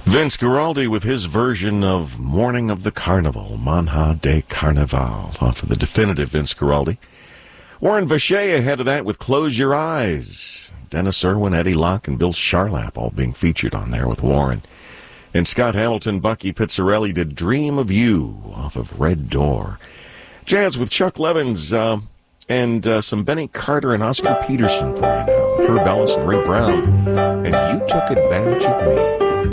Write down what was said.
Vince Guaraldi with his version of Morning of the Carnival, Manha de Carnaval, off of the definitive Vince Guaraldi. Warren Vacher ahead of that with Close Your Eyes. Dennis Irwin, Eddie Locke, and Bill Charlap all being featured on there with Warren. And Scott Hamilton, Bucky Pizzarelli did Dream of You off of Red Door. Jazz with Chuck Levins and some Benny Carter and Oscar Peterson for you now. Herb Ellis and Ray Brown. And You Took Advantage of Me.